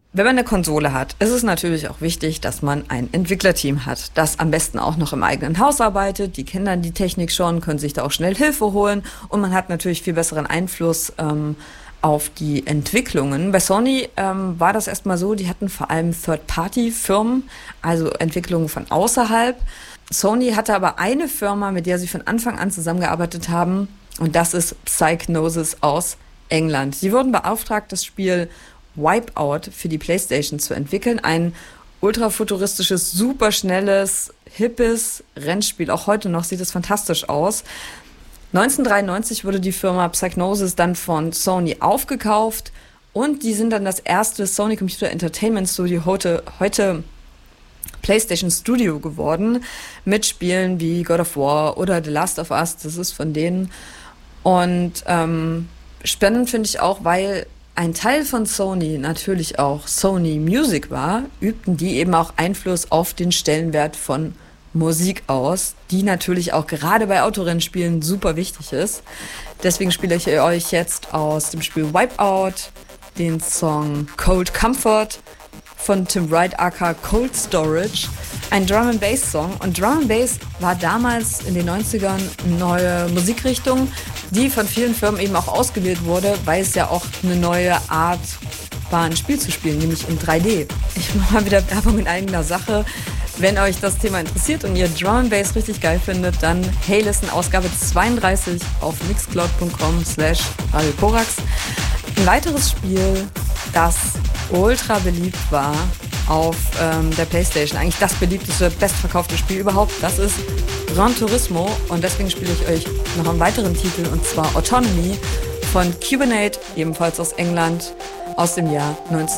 Wenn man eine Konsole hat, ist es natürlich auch wichtig, dass man ein Entwicklerteam hat, das am besten auch noch im eigenen Haus arbeitet. Die kennen dann die Technik schon, können sich da auch schnell Hilfe holen und man hat natürlich viel besseren Einfluss auf die Entwicklungen. Bei Sony war das erstmal so, die hatten vor allem Third-Party-Firmen, also Entwicklungen von außerhalb. Sony hatte aber eine Firma, mit der sie von Anfang an zusammengearbeitet haben und das ist Psygnosis aus England. Sie wurden beauftragt, das Spiel Wipeout für die PlayStation zu entwickeln. Ein ultrafuturistisches, superschnelles, hippes Rennspiel. Auch heute noch sieht es fantastisch aus. 1993 wurde die Firma Psygnosis dann von Sony aufgekauft und die sind dann das erste Sony Computer Entertainment Studio, heute PlayStation Studio geworden, mit Spielen wie God of War oder The Last of Us, das ist von denen. Und spannend finde ich auch, weil ein Teil von Sony natürlich auch Sony Music war, übten die eben auch Einfluss auf den Stellenwert von Musik aus, die natürlich auch gerade bei Autorennspielen super wichtig ist. Deswegen spiele ich euch jetzt aus dem Spiel Wipeout den Song Cold Comfort von Tim Wright aka Cold Storage, ein Drum-and-Bass-Song. Und Drum-and-Bass war damals in den 90ern eine neue Musikrichtung, die von vielen Firmen eben auch ausgewählt wurde, weil es ja auch eine neue Art war, ein Spiel zu spielen, nämlich in 3D. Ich mache mal wieder Werbung in eigener Sache. Wenn euch das Thema interessiert und ihr Drum-and-Bass richtig geil findet, dann Hey Listen Ausgabe 32 auf mixcloud.com/radiokorax. Ein weiteres Spiel, das ultra beliebt war auf der PlayStation, eigentlich das beliebteste, bestverkaufte Spiel überhaupt, das ist Gran Turismo und deswegen spiele ich euch noch einen weiteren Titel und zwar Autonomy von Cubanate, ebenfalls aus England, aus dem Jahr 19